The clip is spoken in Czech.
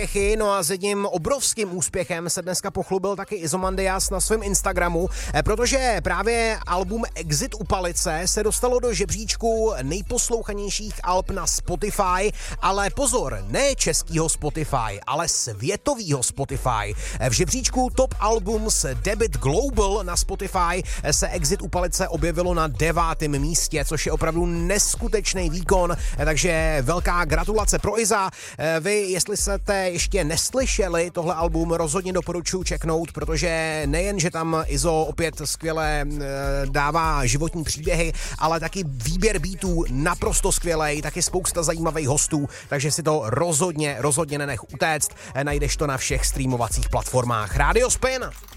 úspěchy, no a s jedním obrovským úspěchem se dneska pochlubil taky Izomandias na svém Instagramu, protože právě album Exit u Palice se dostalo do žebříčku nejposlouchanějších alb na Spotify, ale pozor, ne českýho Spotify, ale světovýho Spotify. V žebříčku Top Albums Debit Global na Spotify se Exit u Palice objevilo na 9. místě, což je opravdu neskutečný výkon, takže velká gratulace pro Iza. Vy, jestli jste ještě neslyšeli tohle album, rozhodně doporučuji čeknout, protože nejen, že tam Izo opět skvěle dává životní příběhy, ale taky výběr beatů naprosto skvělej, taky spousta zajímavých hostů, takže si to rozhodně nenech utéct. Najdeš to na všech streamovacích platformách. Radio Spin!